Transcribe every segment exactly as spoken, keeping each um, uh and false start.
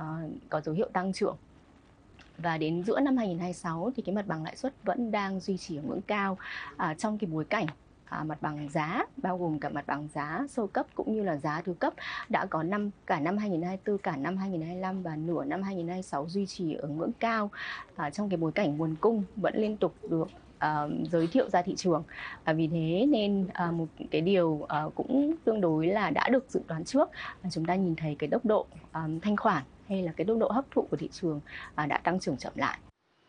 có dấu hiệu tăng trưởng. Và đến giữa năm hai nghìn không trăm hai mươi sáu thì cái mặt bằng lãi suất vẫn đang duy trì ở ngưỡng cao à, trong cái bối cảnh à, mặt bằng giá, bao gồm cả mặt bằng giá sơ cấp cũng như là giá thứ cấp đã có năm cả năm hai nghìn không trăm hai mươi tư, cả năm hai nghìn không trăm hai mươi lăm và nửa năm hai nghìn không trăm hai mươi sáu duy trì ở ngưỡng cao à, trong cái bối cảnh nguồn cung vẫn liên tục được Uh, giới thiệu ra thị trường. À, vì thế nên uh, một cái điều uh, cũng tương đối là đã được dự đoán trước. Uh, chúng ta nhìn thấy cái tốc độ um, thanh khoản hay là cái tốc độ hấp thụ của thị trường uh, đã tăng trưởng chậm lại.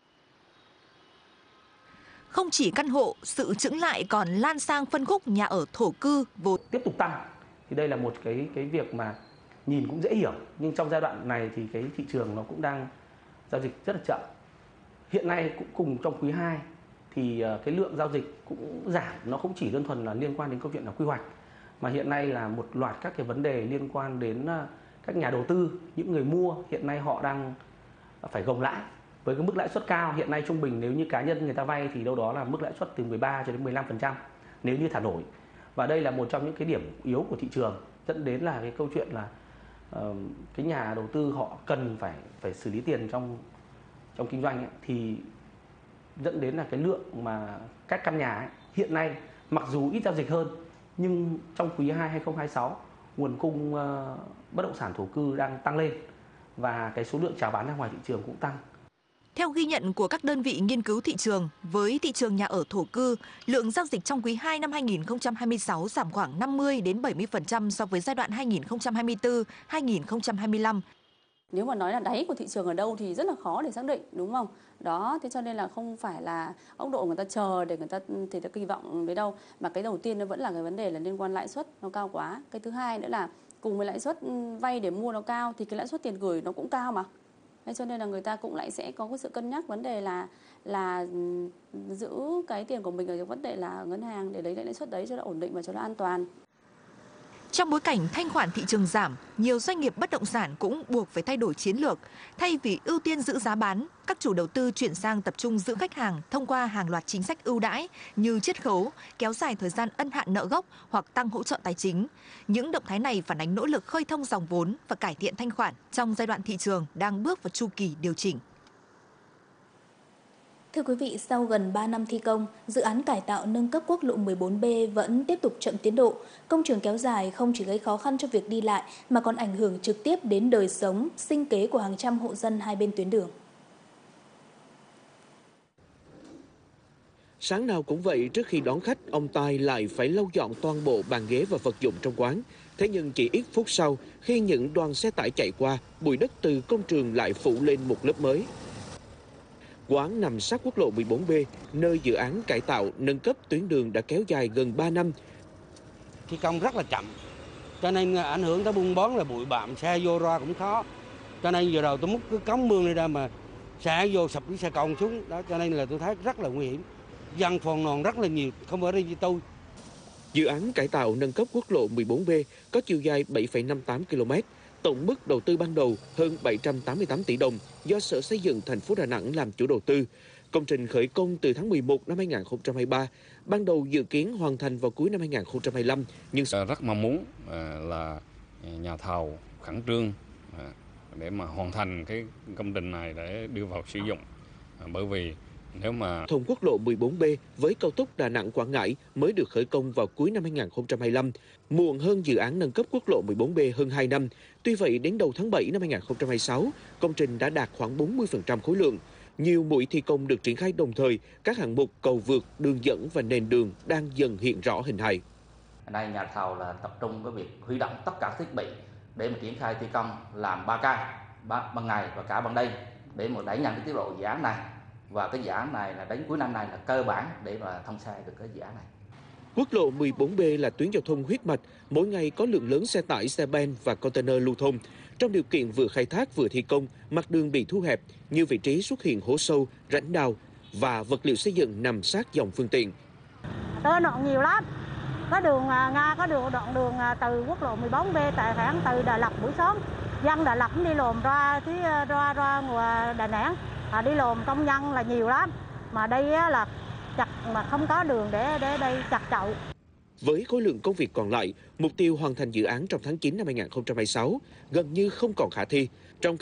Không chỉ căn hộ, sự chững lại còn lan sang phân khúc nhà ở thổ cư vốn tiếp tục tăng. Thì đây là một cái cái việc mà nhìn cũng dễ hiểu, nhưng trong giai đoạn này thì cái thị trường nó cũng đang giao dịch rất là chậm. Hiện nay cũng cùng trong quý hai thì cái lượng giao dịch cũng giảm, nó không chỉ đơn thuần là liên quan đến câu chuyện là quy hoạch, mà hiện nay là một loạt các cái vấn đề liên quan đến các nhà đầu tư, những người mua hiện nay họ đang phải gồng lãi với cái mức lãi suất cao. Hiện nay trung bình nếu như cá nhân người ta vay thì đâu đó là mức lãi suất từ mười ba cho đến mười lăm phần trăm nếu như thả nổi. Và đây là một trong những cái điểm yếu của thị trường, dẫn đến là cái câu chuyện là uh, cái nhà đầu tư họ cần phải phải xử lý tiền trong trong kinh doanh ấy, thì dẫn đến là cái lượng mà các căn nhà ấy, hiện nay mặc dù ít giao dịch hơn nhưng trong quý hai hai nghìn không trăm hai mươi sáu nguồn cung uh, bất động sản thổ cư đang tăng lên và cái số lượng chào bán ra ngoài thị trường cũng tăng. Theo ghi nhận của các đơn vị nghiên cứu thị trường, với thị trường nhà ở thổ cư, lượng giao dịch trong quý hai năm hai nghìn không trăm hai mươi sáu giảm khoảng năm mươi đến bảy mươi phần trăm so với giai đoạn hai nghìn không trăm hai mươi tư đến hai nghìn không trăm hai mươi lăm. Nếu mà nói là đáy của thị trường ở đâu thì rất là khó để xác định, đúng không? Đó, thế cho nên là không phải là góc độ người ta chờ để người ta thì ta kỳ vọng với đâu, mà cái đầu tiên nó vẫn là cái vấn đề là liên quan lãi suất nó cao quá. Cái thứ hai nữa là cùng với lãi suất vay để mua nó cao thì cái lãi suất tiền gửi nó cũng cao mà. Thế cho nên là người ta cũng lại sẽ có cái sự cân nhắc vấn đề là là giữ cái tiền của mình ở cái vấn đề là ngân hàng để lấy lại lãi suất đấy cho nó ổn định và cho nó an toàn. Trong bối cảnh thanh khoản thị trường giảm, nhiều doanh nghiệp bất động sản cũng buộc phải thay đổi chiến lược. Thay vì ưu tiên giữ giá bán, các chủ đầu tư chuyển sang tập trung giữ khách hàng thông qua hàng loạt chính sách ưu đãi như chiết khấu, kéo dài thời gian ân hạn nợ gốc hoặc tăng hỗ trợ tài chính. Những động thái này phản ánh nỗ lực khơi thông dòng vốn và cải thiện thanh khoản trong giai đoạn thị trường đang bước vào chu kỳ điều chỉnh. Thưa quý vị, sau gần ba năm thi công, dự án cải tạo nâng cấp quốc lộ mười bốn B vẫn tiếp tục chậm tiến độ. Công trường kéo dài không chỉ gây khó khăn cho việc đi lại mà còn ảnh hưởng trực tiếp đến đời sống, sinh kế của hàng trăm hộ dân hai bên tuyến đường. Sáng nào cũng vậy, trước khi đón khách, ông Tài lại phải lau dọn toàn bộ bàn ghế và vật dụng trong quán. Thế nhưng chỉ ít phút sau, khi những đoàn xe tải chạy qua, bụi đất từ công trường lại phủ lên một lớp mới. Quán nằm sát quốc lộ mười bốn B, nơi dự án cải tạo nâng cấp tuyến đường đã kéo dài gần ba năm. Thi công rất là chậm, cho nên ảnh hưởng tới buôn bán là bụi bặm, xe vô ra cũng khó. Cho nên giờ đầu tôi múc cái cống mương này ra mà xe vô sập cái xe cong xuống, đó cho nên là tôi thấy rất là nguy hiểm. Dân phàn nàn rất là nhiều, không phải riêng như tôi. Dự án cải tạo nâng cấp quốc lộ mười bốn B có chiều dài bảy phẩy năm tám ki lô mét. Tổng mức đầu tư ban đầu hơn bảy trăm tám mươi tám tỷ đồng do Sở Xây dựng thành phố Đà Nẵng làm chủ đầu tư. Công trình khởi công từ tháng mười một năm hai nghìn không trăm hai mươi ba, ban đầu dự kiến hoàn thành vào cuối năm hai nghìn không trăm hai mươi lăm. Nhưng rất mong muốn là nhà thầu khẩn trương để mà hoàn thành cái công trình này để đưa vào sử dụng. Bởi vì nếu mà thông quốc lộ mười bốn B với cao tốc Đà Nẵng Quảng Ngãi mới được khởi công vào cuối năm hai nghìn không trăm hai mươi lăm, muộn hơn dự án nâng cấp quốc lộ mười bốn B hơn hai năm. Tuy vậy, đến đầu tháng bảy năm hai nghìn không trăm hai mươi sáu, công trình đã đạt khoảng bốn mươi phần trăm khối lượng. Nhiều mũi thi công được triển khai đồng thời, các hạng mục cầu vượt, đường dẫn và nền đường đang dần hiện rõ hình hài. Ở đây nhà thầu là tập trung cái việc huy động tất cả thiết bị để mà triển khai thi công làm ba ca, ban ngày và cả ban đêm để mà đẩy nhanh cái tiến độ dự án này. Và cái dự án này là đến cuối năm nay là cơ bản để mà thông xe được cái dự án này. Quốc lộ mười bốn B là tuyến giao thông huyết mạch, mỗi ngày có lượng lớn xe tải, xe ben và container lưu thông. Trong điều kiện vừa khai thác vừa thi công, mặt đường bị thu hẹp, nhiều vị trí xuất hiện hố sâu, rãnh đào và vật liệu xây dựng nằm sát dòng phương tiện. Tơ đoạn nhiều lắm. Có đường Nga, có đường đoạn đường từ quốc lộ mười bốn B tại khoảng từ Đà Lạt buổi sớm, dân Đà Lạt cũng đi lồn ra tí ra ra ngoài Đà Nẵng. À, đi lồn công nhân là nhiều lắm, mà đây là chặt mà không có đường để để đây chặt chậu. Với khối lượng công việc còn lại, mục tiêu hoàn thành dự án trong tháng chín năm hai nghìn không trăm hai mươi sáu gần như không còn khả thi.